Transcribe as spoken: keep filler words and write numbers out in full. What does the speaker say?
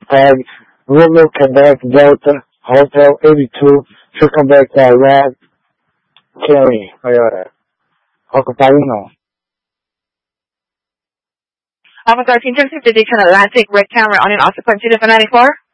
tag, Lulu, Quebec, Delta, Hotel eighty-two, triple back uh, Rad, Carry, Toyota. Occupy no. Alpha thirteen, turn fifty, Dixon Atlantic, red camera on and occupancy to ninety-four.